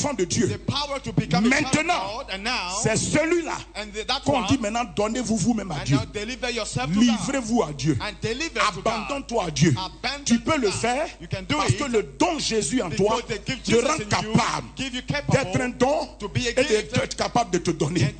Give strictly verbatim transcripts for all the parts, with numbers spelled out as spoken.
de Dieu. Maintenant, c'est celui-là qu'on dit maintenant, donnez-vous vous-même à Dieu. Livrez-vous à Dieu. Abandonne-toi à Dieu. Tu peux le faire parce que le don Jésus en toi te rend capable d'être un don et d'être capable de te donner.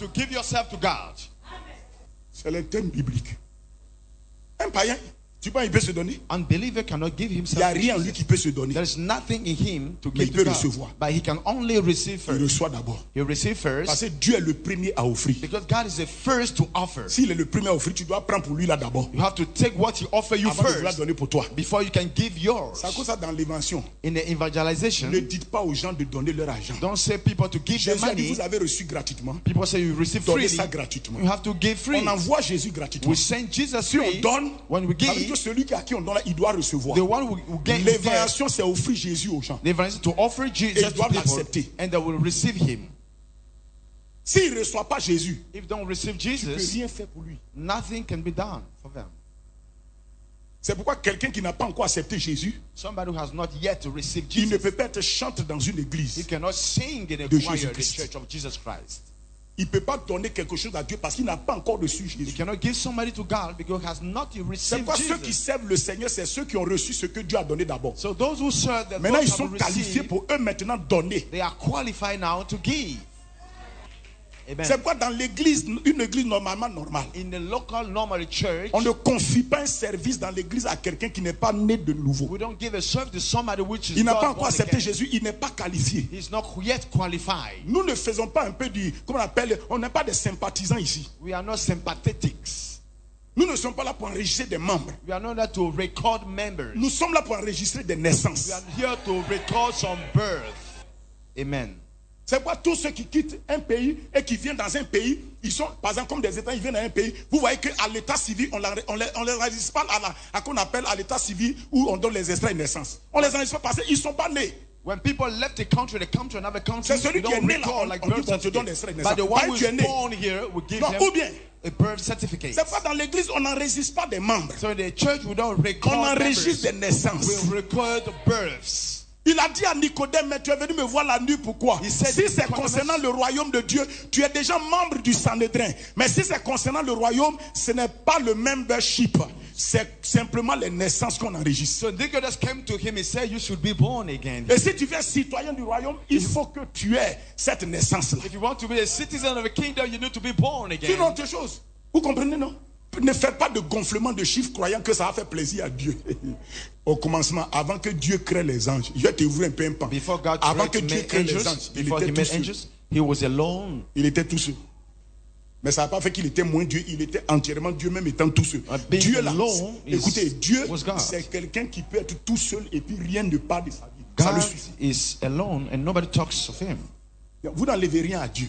C'est le thème biblique. Un païen, tu penses qu'il peut se donner? Unbeliever cannot give himself. Il n'y a rien en lui qui peut se donner. There is nothing in him to Mais give il peut to God, recevoir. but he can only receive first. Il reçoit d'abord. He receive first. Parce que Dieu est le premier à offrir. Because God is the first to offer. S'il est le premier à offrir, tu dois prendre pour lui là d'abord. You have to take what he offer you Avant first. de vouloir donner pour toi. Before you can give yours. C'est à cause ça dans l'évangile. In the evangelization, ne dites pas aux gens de donner leur argent. Don't say people to give Jésus their a dit, money. vous avez reçu gratuitement. People say you receive Donnez freely. ça gratuitement. You have to give free. On envoie Jésus gratuitement. We send Jesus si free. on donne, when we give, que celui à qui on donne, il doit recevoir. The one who, who get, l'évangile, c'est offrir Jésus aux gens. L'évangile, to offer Jesus et ils doivent l'accepter. And they will receive him. S'ils ne reçoivent pas Jésus, if they don't receive Jesus, tu ne peux rien faire pour lui. Nothing can be done for them. C'est pourquoi quelqu'un qui n'a pas encore accepté Jésus, somebody who has not yet received Jesus, il ne peut pas être chanteur dans une église. He cannot sing in a de choir in the Christ. church of Jesus Christ. Il ne peut pas donner quelque chose à Dieu parce qu'il n'a pas encore reçu Jésus. He cannot give somebody to God because he has not received c'est pourquoi Jesus. Ceux qui servent le Seigneur, c'est ceux qui ont reçu ce que Dieu a donné d'abord. So those who serve the maintenant, Lord ils sont qualifiés pour eux maintenant donner. They are qualified now to give. C'est pourquoi dans l'église, une église normalement normale, in the local normal church, on ne confie pas un service dans l'église à quelqu'un qui n'est pas né de nouveau. We don't give a service to somebody which is il n'a pas not encore accepté Jésus, il n'est pas qualifié. He's not yet qualified. Nous ne faisons pas un peu du, comment on appelle, on n'est pas des sympathisants ici. We are not sympathetics. Nous ne sommes pas là pour enregistrer des membres. We are not there to record members. Nous sommes là pour enregistrer des naissances. We are here to record some birth. Amen. C'est pourquoi tous ceux qui quittent un pays et qui viennent dans un pays, ils sont, par exemple, comme des États, ils viennent dans un pays. Vous voyez qu'à l'état civil, on ne les, on les enregistre pas à, la, à qu'on appelle à l'état civil où on donne les extraits de naissance. On les enregistre pas parce qu'ils ne sont pas nés. When people left the country, they come to another country. C'est celui qui est né là, on, like on dit qu'on te donne l'extrait de naissance. But the one who is born here, we give non, them ou bien, a birth certificate. C'est pas dans l'église, on n'enregistre pas des membres. So in the church, we don't record on enregistre des naissances. We record births. Il a dit à Nicodème, mais tu es venu me voir la nuit, pourquoi? Si c'est concernant le royaume de Dieu, tu es déjà membre du Sanhédrin. Mais si c'est concernant le royaume, ce n'est pas le membership. C'est simplement les naissances qu'on enregistre. So Nicodemus came to him and said, you should be born again. Et si tu veux être citoyen du royaume, il faut que tu aies cette naissance-là. If you want to be a citizen of a kingdom, you need to be born again. C'est une autre chose. Vous comprenez, non? Ne faites pas de gonflement de chiffres croyant que ça va faire plaisir à Dieu. Au commencement, avant que Dieu crée les anges, je vais t'ouvrir un peu un pan. Avant que Dieu crée les anges, il était tout seul. He was alone. Il était tout seul. Mais ça n'a pas fait qu'il était moins Dieu, il était entièrement Dieu, même étant tout seul. Dieu là, écoutez, Dieu, c'est quelqu'un qui peut être tout seul et puis rien ne parle de sa vie. Ça le suffit. Is alone and nobody talks of him. Vous n'enlevez rien à Dieu.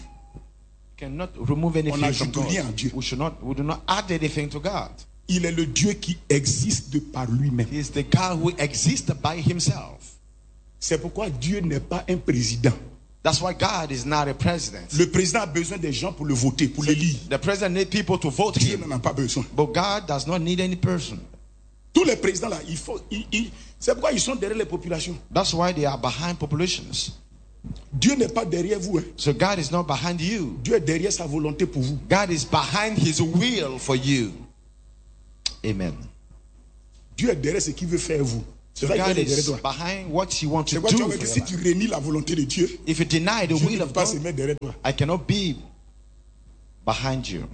Cannot remove anything on n'ajoute rien à Dieu. We should not, we do not add anything to God. Il est le Dieu qui existe de par lui-même. He is the God who exists by himself. C'est pourquoi Dieu n'est pas un président. That's why God is not a president. Le président a besoin des gens pour le voter, pour l'élire. The president needs people to vote Dieu him. n'en a pas besoin. But God does not need any person. Tous les présidents là, il faut, il, il, c'est pourquoi ils sont derrière les populations. That's why they are behind populations. Dieu n'est pas derrière vous. Hein. So God is not behind you. Dieu est derrière sa volonté pour vous. God is behind his will for you. Amen. Dieu est derrière ce qu'il veut faire vous. So God is behind what he wants to do tu for que si tu renies la volonté de Dieu, if you deny the Dieu will ne of peut pas God, se mettre derrière toi. I cannot be behind you.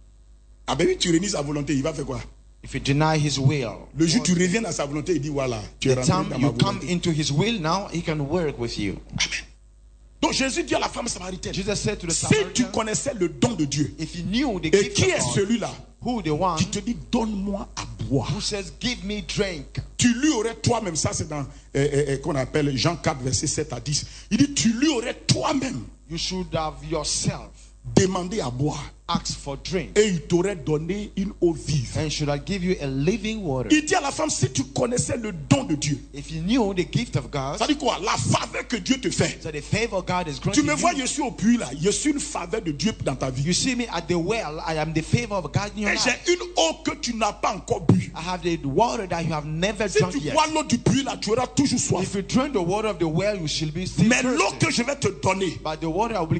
Ah ben oui, tu renies sa volonté, il va faire quoi? If you deny his will, le jour où tu reviens à sa volonté, il dit voilà, tu es rentré dans ma volonté. The time you come into his will, now he can work with you. Amen. Donc Jésus dit à la femme samaritaine, Jesus said to the si Samaritan, tu connaissais le don de Dieu, if you knew the et gift qui of est God, celui-là who the one qui te dit donne-moi à boire, who says give me drink, tu lui aurais toi-même, ça c'est dans euh, euh, qu'on appelle Jean quatre verset sept à dix, il dit tu lui aurais toi-même you should have yourself demandé à boire ask for drink. Et il t'aurait donné une eau vive. And should I give you a living water? Il dit à la femme, si tu connaissais le don de Dieu. If you knew the gift of God. Ça dit quoi? La faveur que Dieu te fait. So the favor God is granting tu me vois, you. je suis au puits là. Je suis une faveur de Dieu dans ta vie. You see me at the well. I am the favor of God in your Et life. j'ai une eau que tu n'as pas encore bu. I have the water that you have never si drunk tu yet. bois l'eau du puits là, tu auras toujours soif. If you drink the water of the well, you shall be still Mais l'eau thirsty. que je vais te donner, But the water I will